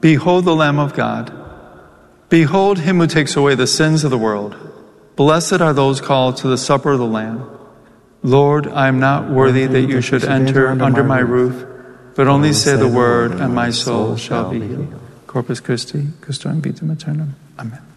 Behold the Lamb of God. Behold him who takes away the sins of the world. Blessed are those called to the supper of the Lamb. Lord, I am not worthy that you should enter under my roof, but only say the word, and my soul shall be healed. Corpus Christi, custodiam vitam aeternam. Amen.